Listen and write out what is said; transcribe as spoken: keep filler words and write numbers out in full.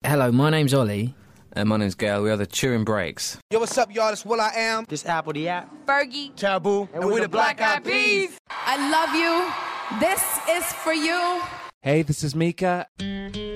Hello, my name's Ollie. And my name's Gail. We are the Turin Breaks. Yo, what's up, y'all? It's Will I Am. This Apple the App. Fergie. Taboo. And, and we're the Black Eyed Peas. I love you. This is for you. Hey, this is Mika.